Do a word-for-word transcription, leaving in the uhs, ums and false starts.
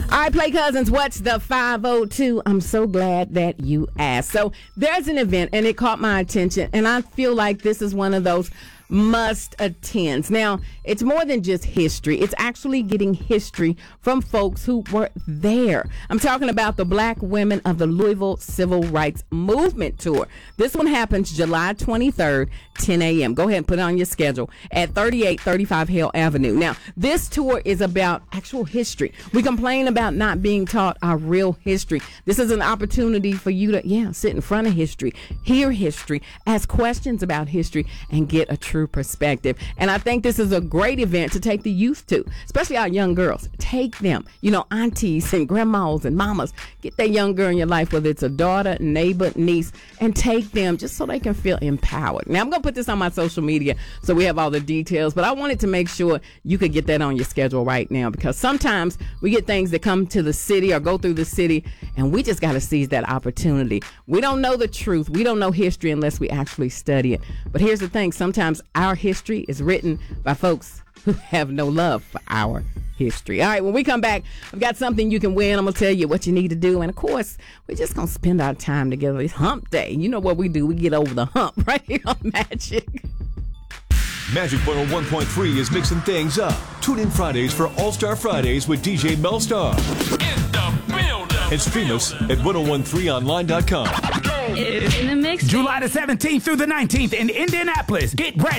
All right, Play Cousins, what's the five oh two? I'm so glad that you asked. So there's an event, and it caught my attention, and I feel like this is one of those must attends. Now, it's more than just history. It's actually getting history from folks who were there. I'm talking about the Black Women of the Louisville Civil Rights Movement Tour. This one happens July twenty-third, ten a.m. Go ahead and put it on your schedule at thirty-eight thirty-five Hale Avenue. Now, this tour is about actual history. We complain about not being taught our real history. This is an opportunity for you to, yeah, sit in front of history, hear history, ask questions about history, and get a true perspective. And I think this is a great event to take the youth to, especially our young girls. Take them, you know, aunties and grandmas and mamas. Get that young girl in your life, whether it's a daughter, neighbor, niece, and take them just so they can feel empowered. Now, I'm going to put this on my social media so we have all the details, but I wanted to make sure you could get that on your schedule right now, because sometimes we get things that come to the city or go through the city, and we just got to seize that opportunity. We don't know the truth. We don't know history unless we actually study it. But here's the thing. Sometimes our history is written by folks who have no love for our history. All right, when we come back, I've got something you can win. I'm going to tell you what you need to do. And, of course, we're just going to spend our time together. It's hump day. You know what we do. We get over the hump right here on Magic. Magic one oh one point three is mixing things up. Tune in Fridays for All-Star Fridays with D J Melstar. In the building. And stream us at ten thirteen online dot com. In the mix. July the seventeenth through the nineteenth in Indianapolis. Get ready.